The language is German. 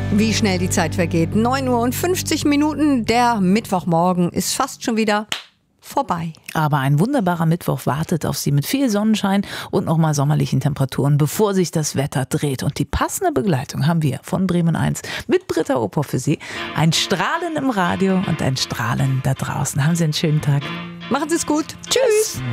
Wie schnell die Zeit vergeht. 9:50 Uhr. Der Mittwochmorgen ist fast schon wieder vorbei. Aber ein wunderbarer Mittwoch wartet auf Sie mit viel Sonnenschein und nochmal sommerlichen Temperaturen, bevor sich das Wetter dreht. Und die passende Begleitung haben wir von Bremen 1 mit Britta Oper für Sie. Ein Strahlen im Radio und ein Strahlen da draußen. Haben Sie einen schönen Tag. Machen Sie es gut. Tschüss.